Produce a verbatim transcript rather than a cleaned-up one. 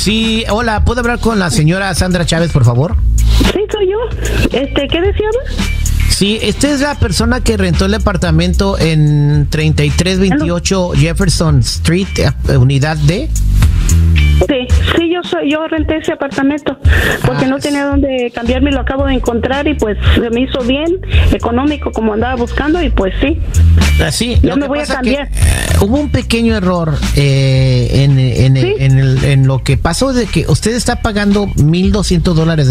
Sí, hola, ¿puedo hablar con la señora Sandra Chávez, por favor? Sí, soy yo. Este, ¿qué deseaba? Sí, esta es la persona que rentó el departamento en treinta y tres veintiocho Jefferson Street, unidad D. Sí, sí, yo soy, yo renté ese apartamento porque Ah, no tenía dónde cambiarme, lo acabo de encontrar y pues se me hizo bien, económico como andaba buscando y pues sí. Así, Yo lo me que voy a pasa cambiar. que, eh, hubo un pequeño error eh, en, en, ¿Sí? en, el- en lo que pasó de que usted está pagando mil doscientos dólares